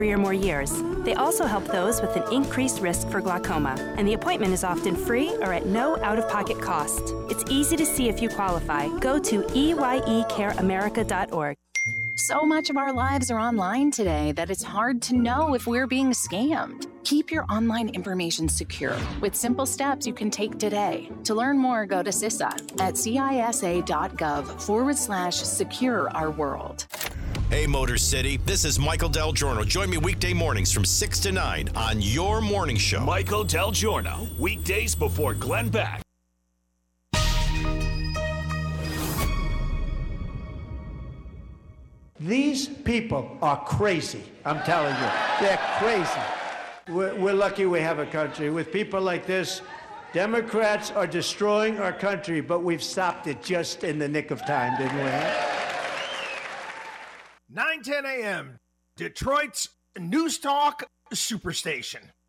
3 or more years. They also help those with an increased risk for glaucoma, and the appointment is often free or at no out-of-pocket cost. It's easy to see if you qualify. Go to EYECareAmerica.org. So much of our lives are online today that it's hard to know if we're being scammed. Keep your online information secure with simple steps you can take today. To learn more, go to CISA at cisa.gov/secure our world. Hey, Motor City, this is Michael Del Giorno. Join me weekday mornings from 6 to 9 on your morning show. Michael Del Giorno, weekdays before Glenn Beck. These people are crazy, I'm telling you. They're crazy. We're lucky we have a country. With people like this, Democrats are destroying our country, but we've stopped it just in the nick of time, didn't we? 9:10 a.m., Detroit's News Talk Superstation.